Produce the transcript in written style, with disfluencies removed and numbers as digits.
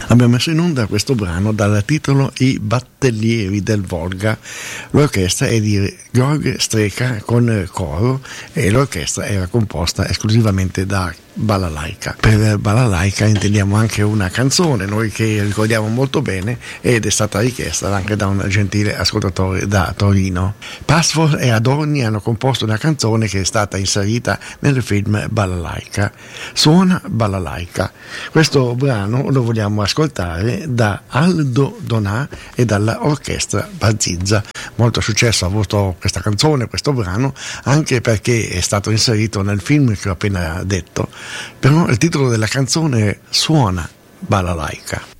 Abbiamo messo in onda questo brano dal titolo I Battaglieri del Volga. L'orchestra è di Georg Strecker con coro e l'orchestra era composta esclusivamente da balalaika. Per balalaika intendiamo anche una canzone, noi che ricordiamo molto bene, ed è stata richiesta anche da un gentile ascoltatore da Torino. Passport e Adorni hanno composto una canzone che è stata inserita nel film Balalaika. Suona Balalaika. Questo brano lo vogliamo ascoltare da Aldo Donà e dalla orchestra Bazizza. Molto successo ha avuto questa canzone, questo brano, anche perché è stato inserito nel film che ho appena detto. Però il titolo della canzone è Suona Balalaika.